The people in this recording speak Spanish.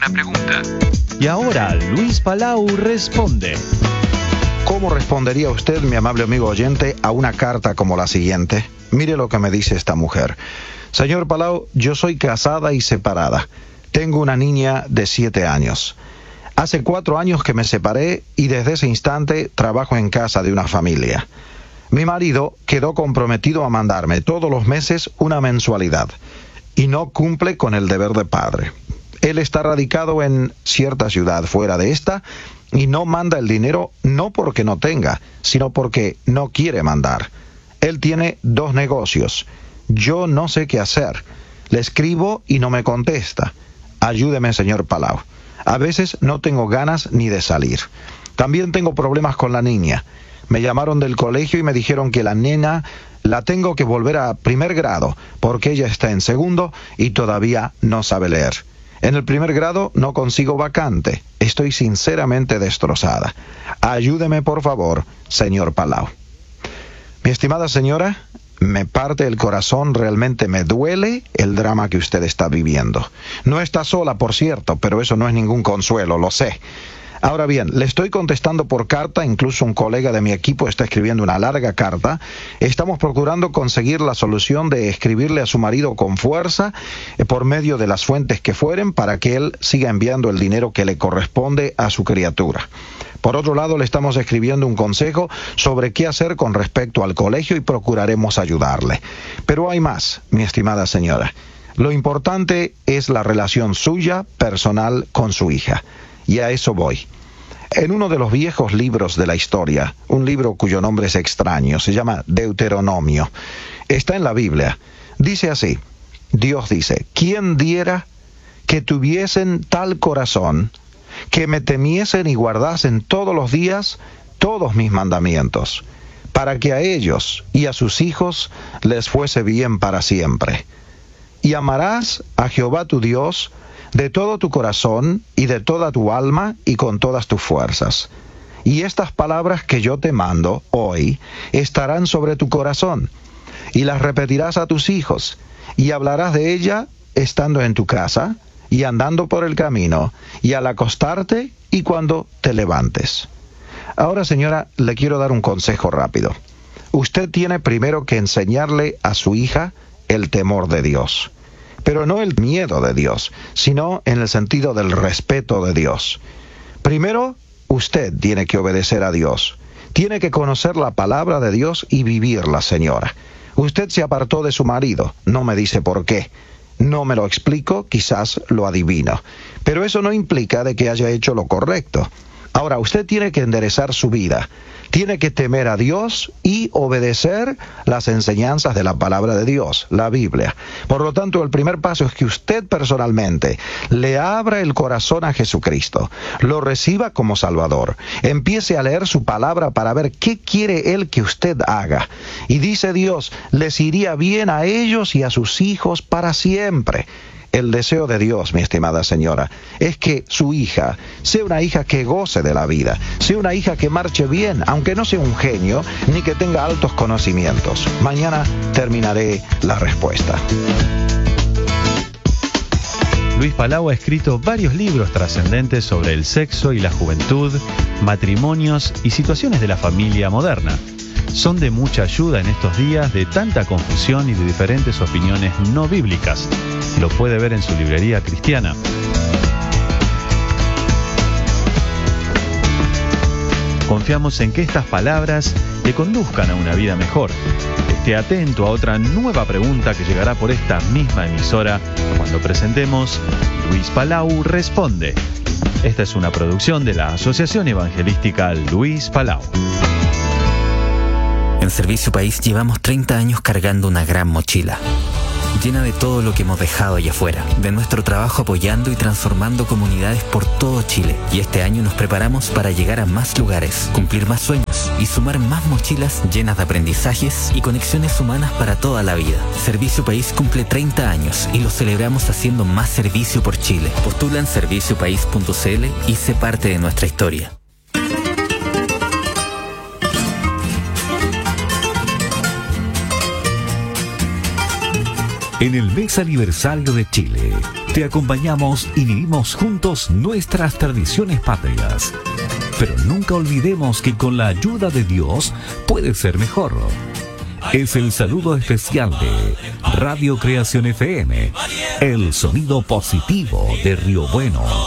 una pregunta. Y ahora Luis Palau responde. ¿Cómo respondería usted, mi amable amigo oyente, a una carta como la siguiente? Mire lo que me dice esta mujer. Señor Palau, yo soy casada y separada. Tengo una niña de 7 años. Hace 4 años que me separé y desde ese instante trabajo en casa de una familia. Mi marido quedó comprometido a mandarme todos los meses una mensualidad y no cumple con el deber de padre. Él está radicado en cierta ciudad fuera de esta y no manda el dinero no porque no tenga, sino porque no quiere mandar. Él tiene 2 negocios. Yo no sé qué hacer. Le escribo y no me contesta. Ayúdeme, señor Palau. A veces no tengo ganas ni de salir. También tengo problemas con la niña. Me llamaron del colegio y me dijeron que la nena la tengo que volver a 1er grado porque ella está en 2º y todavía no sabe leer. En el 1er grado no consigo vacante. Estoy sinceramente destrozada. Ayúdeme, por favor, señor Palau. Mi estimada señora, me parte el corazón, realmente me duele el drama que usted está viviendo. No está sola, por cierto, pero eso no es ningún consuelo, lo sé. Ahora bien, le estoy contestando por carta, incluso un colega de mi equipo está escribiendo una larga carta. Estamos procurando conseguir la solución de escribirle a su marido con fuerza, por medio de las fuentes que fueren, para que él siga enviando el dinero que le corresponde a su criatura. Por otro lado, le estamos escribiendo un consejo sobre qué hacer con respecto al colegio y procuraremos ayudarle. Pero hay más, mi estimada señora. Lo importante es la relación suya, personal, con su hija. Y a eso voy. En uno de los viejos libros de la historia, un libro cuyo nombre es extraño, se llama Deuteronomio, está en la Biblia. Dice así, Dios dice, ¿quién diera que tuviesen tal corazón, que me temiesen y guardasen todos los días todos mis mandamientos, para que a ellos y a sus hijos les fuese bien para siempre? Y amarás a Jehová tu Dios de todo tu corazón y de toda tu alma y con todas tus fuerzas. Y estas palabras que yo te mando hoy estarán sobre tu corazón, y las repetirás a tus hijos, y hablarás de ella estando en tu casa, y andando por el camino, y al acostarte, y cuando te levantes. Ahora, señora, le quiero dar un consejo rápido. Usted tiene primero que enseñarle a su hija el temor de Dios. Pero no el miedo de Dios, sino en el sentido del respeto de Dios. Primero, usted tiene que obedecer a Dios. Tiene que conocer la palabra de Dios y vivirla, señora. Usted se apartó de su marido, no me dice por qué. No me lo explico, quizás lo adivino. Pero eso no implica de que haya hecho lo correcto. Ahora, usted tiene que enderezar su vida. Tiene que temer a Dios y obedecer las enseñanzas de la palabra de Dios, la Biblia. Por lo tanto, el primer paso es que usted personalmente le abra el corazón a Jesucristo, lo reciba como Salvador, empiece a leer su palabra para ver qué quiere Él que usted haga. Y dice Dios, les iría bien a ellos y a sus hijos para siempre. El deseo de Dios, mi estimada señora, es que su hija sea una hija que goce de la vida, sea una hija que marche bien, aunque no sea un genio ni que tenga altos conocimientos. Mañana terminaré la respuesta. Luis Palau ha escrito varios libros trascendentes sobre el sexo y la juventud, matrimonios y situaciones de la familia moderna. Son de mucha ayuda en estos días de tanta confusión y de diferentes opiniones no bíblicas. Lo puede ver en su librería cristiana. Confiamos en que estas palabras le conduzcan a una vida mejor. Esté atento a otra nueva pregunta que llegará por esta misma emisora cuando presentemos Luis Palau Responde. Esta es una producción de la Asociación Evangelística Luis Palau. En Servicio País llevamos 30 años cargando una gran mochila, llena de todo lo que hemos dejado allá afuera, de nuestro trabajo apoyando y transformando comunidades por todo Chile. Y este año nos preparamos para llegar a más lugares, cumplir más sueños y sumar más mochilas llenas de aprendizajes y conexiones humanas para toda la vida. Servicio País cumple 30 años y lo celebramos haciendo más servicio por Chile. Postula en serviciopaís.cl y sé parte de nuestra historia. En el mes aniversario de Chile, Te acompañamos y vivimos juntos nuestras tradiciones patrias. Pero nunca olvidemos que con la ayuda de Dios puede ser mejor. Es el saludo especial de Radio Creación FM, el sonido positivo de Río Bueno.